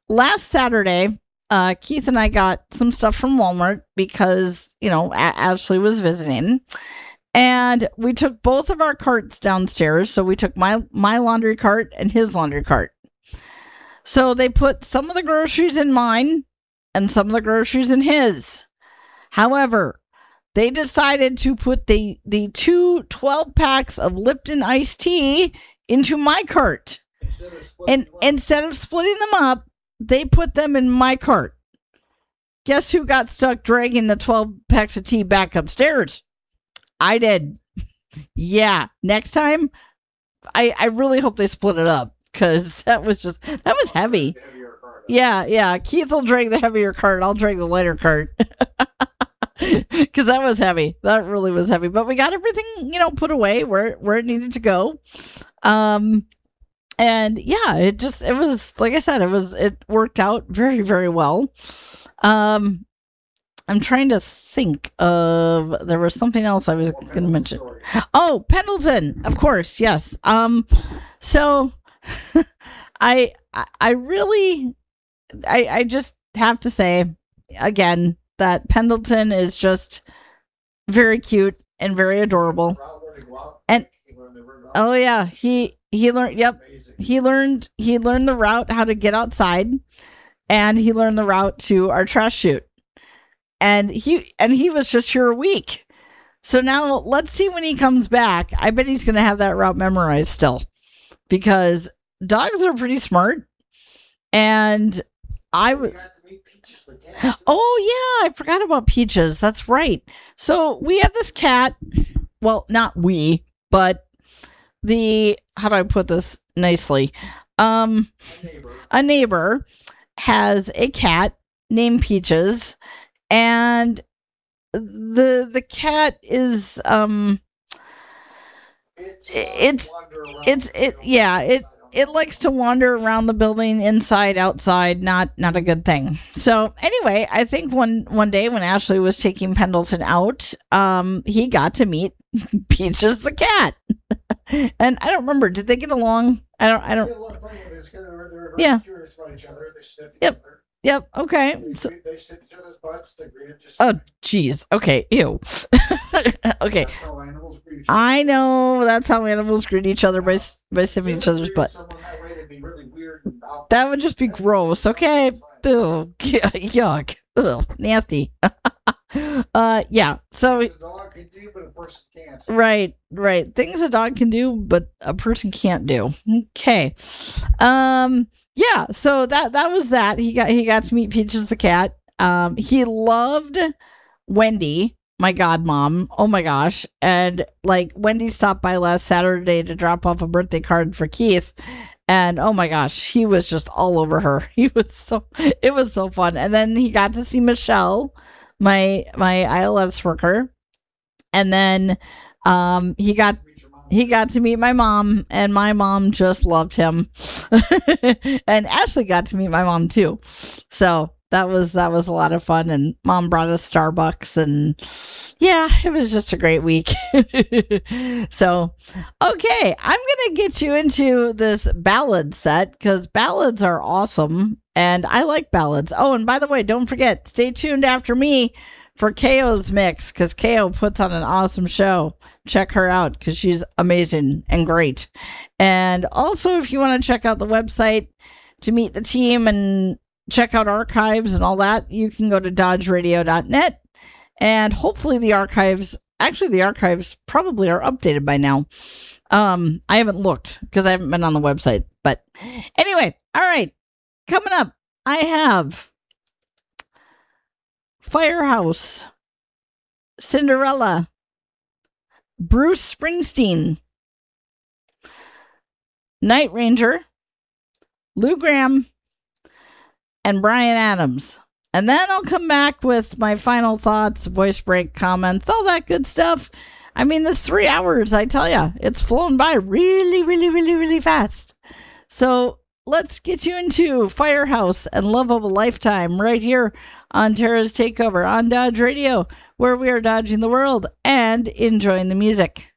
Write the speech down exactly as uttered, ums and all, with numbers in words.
last Saturday, uh, Keith and I got some stuff from Walmart because, you know, a- Ashley was visiting. And we took both of our carts downstairs. So we took my, my laundry cart and his laundry cart. So they put some of the groceries in mine and some of the groceries in his. However, they decided to put the, the two twelve packs of Lipton iced tea into my cart. Instead and instead of splitting them up, they put them in my cart. Guess who got stuck dragging the twelve packs of tea back upstairs? I did. Yeah. Next time, I, I really hope they split it up because that was just, that was heavy. Yeah. Yeah. Keith will drag the heavier cart. I'll drag the lighter cart. Because that was heavy. That really was heavy. But we got everything, you know, put away where, where it needed to go. Um, and yeah, it just, it was, like I said, it was, it worked out very, very well. Um, I'm trying to think of, there was something else I was going to mention. Story. Oh, Pendleton, of course. Yes. Um, so I, I really, I, I just have to say again, that Pendleton is just very cute and very adorable. And oh yeah, he he learned yep. He learned he learned the route how to get outside, and he learned the route to our trash chute. And he and he was just here a week. So now let's see when he comes back. I bet he's going to have that route memorized still. Because dogs are pretty smart. And I was Oh, yeah, I forgot about Peaches. That's right. So we have this cat. Well, not we, but the, how do I put this nicely? Um, a neighbor, a neighbor has a cat named Peaches, and the the cat is um it's it's it's it yeah it it likes to wander around the building, inside, outside. Not not a good thing. So anyway, I think one one day when Ashley was taking Pendleton out, um he got to meet Peaches the cat. And I don't remember, did they get along? I don't I don't yeah. Curious about each other. They sniff each yep. other. Yep. Okay. They, so, they sniff each other's butts. They greet just. Oh, geez. Okay. Ew. Okay. That's how animals greet each other. I know that's how animals greet each other, by by sniffing each other's butt. That, way, that'd be really weird and that would just be gross. Okay. Ew. Yuck. Ugh. Nasty. uh. Yeah. So. Things a dog can do, but a person can't. Right. Right. Things a dog can do, but a person can't do. Okay. Um. Yeah, so that that was that. He got he got to meet Peaches the cat. Um, he loved Wendy, my godmom. Oh my gosh! And like Wendy stopped by last Saturday to drop off a birthday card for Keith, and oh my gosh, he was just all over her. He was so it was so fun. And then he got to see Michelle, my my I L S worker, and then um he got. He got to meet my mom, and my mom just loved him. And Ashley got to meet my mom too. So that was that was a lot of fun. And mom brought us Starbucks, and yeah, it was just a great week. So, okay, I'm gonna get you into this ballad set because ballads are awesome, and I like ballads. Oh, and by the way, don't forget, stay tuned after me for K O's mix because K O puts on an awesome show. Check her out because she's amazing and great. And also, if you want to check out the website to meet the team and check out archives and all that, you can go to dodge radio dot net. And hopefully the archives, actually the archives probably are updated by now. Um, I haven't looked because I haven't been on the website. But anyway, all right. Coming up, I have Firehouse, Cinderella, Bruce Springsteen, Night Ranger, Lou Gramm, and Bryan Adams. And then I'll come back with my final thoughts, voice break comments, all that good stuff. I mean, this three hours, I tell ya, it's flown by really, really, really, really fast. So let's get you into Firehouse and Love of a Lifetime right here on Tara's Takeover on Dodge Radio, where we are dodging the world and enjoying the music.